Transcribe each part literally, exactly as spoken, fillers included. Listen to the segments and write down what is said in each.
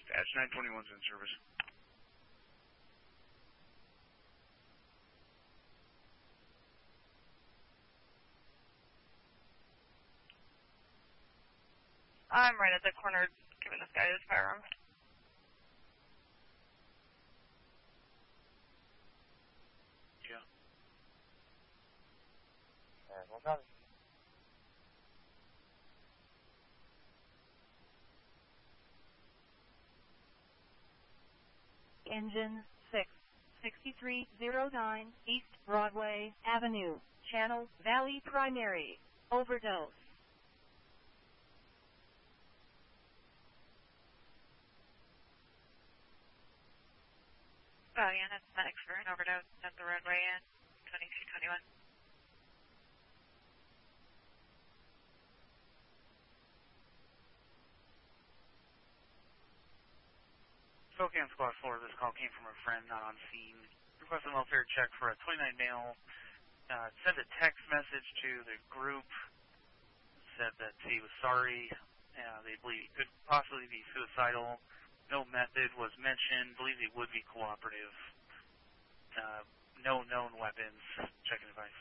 Dash nine twenty-one's in service. I'm right at the corner giving this guy his firearm. Yeah. Alright, no problem. Engine six sixty-three oh nine East Broadway Avenue, Channel Valley Primary. Overdose. Oh, yeah, that's medics for an overdose at the roadway in twenty-two twenty-one. Spokane Squad four, this call came from a friend not on scene. Requesting welfare check for a twenty-nine male. Uh, sent a text message to the group. Said that he was sorry. Uh, they believe he could possibly be suicidal. No method was mentioned. Believes he would be cooperative. Uh, no known weapons. Checking advice.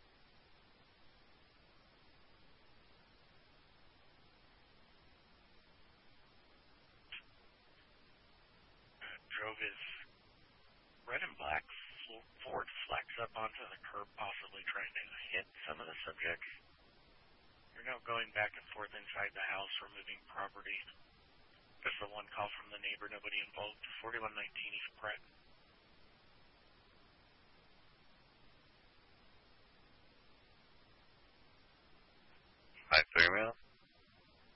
Drove his red and black Ford Flex up onto the curb, possibly trying to hit some of the subjects. You're now going back and forth inside the house, removing property. Just the one call from the neighbor, nobody involved. forty-one nineteen East Pratt.